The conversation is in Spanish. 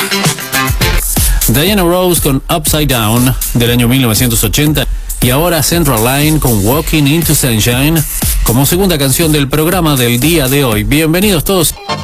Diana Ross con Upside Down del año 1980 y ahora Central Line con Walking into Sunshine como segunda canción del programa del día de hoy. Bienvenidos todos.